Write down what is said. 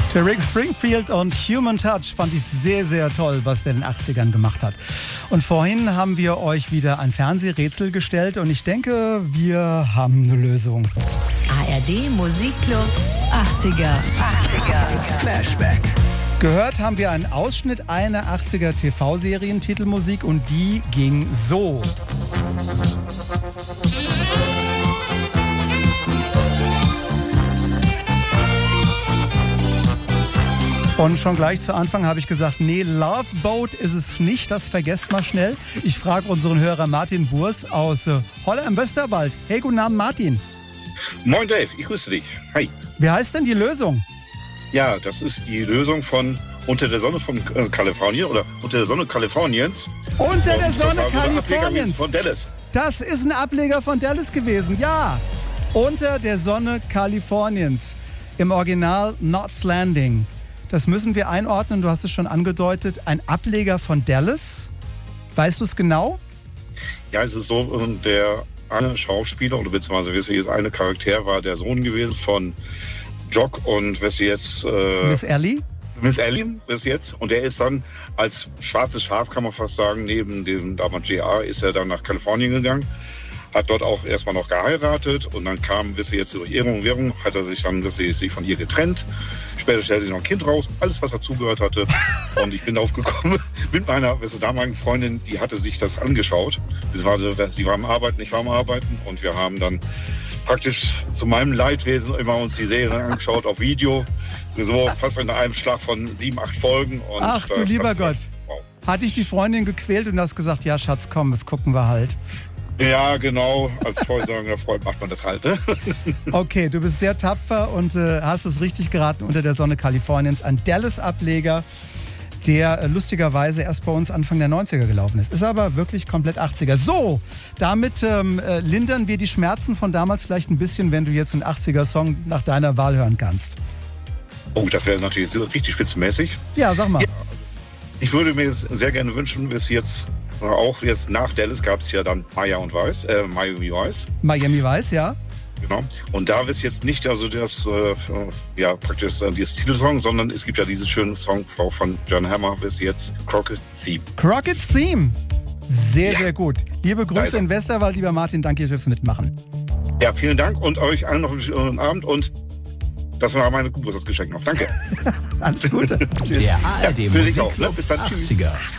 Rick Springfield und Human Touch fand ich sehr, sehr toll, was der in den 80ern gemacht hat. Und vorhin haben wir euch wieder ein Fernsehrätsel gestellt und ich denke, wir haben eine Lösung. ARD Musikclub 80er. Flashback. Gehört haben wir einen Ausschnitt einer 80er TV-Serien-Titelmusik und die ging so. Und schon gleich zu Anfang habe ich gesagt, nee, Love Boat ist es nicht, das vergesst mal schnell. Ich frage unseren Hörer Martin Burs aus Holler im Westerwald. Hey, guten Abend, Martin. Moin Dave, ich grüße dich. Hi. Wie heißt denn die Lösung? Ja, das ist die Lösung von Unter der Sonne von Kalifornien oder Unter der Sonne Kaliforniens. Unter der Sonne das war so ein Ableger Kaliforniens. von Dallas. Das ist ein Ableger von Dallas gewesen, ja. Unter der Sonne Kaliforniens. Im Original Knots Landing. Das müssen wir einordnen, du hast es schon angedeutet. Ein Ableger von Dallas. Weißt du es genau? Ja, es ist so, der eine Schauspieler oder beziehungsweise jetzt eine Charakter war der Sohn gewesen von Jock und was jetzt Miss Ellie? Miss Ellie bis jetzt. Und der ist dann als schwarzes Schaf, kann man fast sagen, neben dem damals JR, ist er dann nach Kalifornien gegangen. Hat dort auch erstmal noch geheiratet und dann kam, wisst ihr, jetzt durch Ehrung und Währung, hat er sich dann, wisst ihr, sich von ihr getrennt. Später stellte sich noch ein Kind raus, alles was dazugehört hatte. Und ich bin darauf gekommen mit meiner damaligen Freundin, die hatte sich das angeschaut. Sie war am Arbeiten, ich war am Arbeiten und wir haben dann praktisch zu meinem Leidwesen immer uns die Serie angeschaut auf Video. So fast in einem Schlag von 7, 8 Folgen. Und ach du lieber Gott. Wow. Hat dich die Freundin gequält und hast gesagt, ja Schatz, komm, das gucken wir halt. Ja, genau. Als vorsagender Freund macht man das halt. Ne? Okay, du bist sehr tapfer und hast es richtig geraten. Unter der Sonne Kaliforniens. Ein Dallas-Ableger, der lustigerweise erst bei uns Anfang der 90er gelaufen ist. Ist aber wirklich komplett 80er. So, damit lindern wir die Schmerzen von damals vielleicht ein bisschen, wenn du jetzt einen 80er-Song nach deiner Wahl hören kannst. Oh, das wäre natürlich richtig spitzenmäßig. Ja, sag mal. Ja, ich würde mir sehr gerne wünschen, bis jetzt, auch jetzt nach Dallas gab es ja dann Miami Vice. Miami Vice, ja. Genau. Und da ist jetzt nicht also das, praktisch dieses Titelsong, sondern es gibt ja diesen schönen Song von John Hammer bis jetzt, Crockett's Theme. Crockett's Theme. Sehr, sehr gut. Liebe Grüße Leider. in Westerwald, lieber Martin. Danke fürs Mitmachen. Ja, vielen Dank und euch allen noch einen schönen Abend und das war meine Geburtstagsgeschenk noch. Danke. Alles Gute. Tschüss. Der ARD Ja, will ich auch, ne? Musikclub Bis dann. Tschüss. 80er.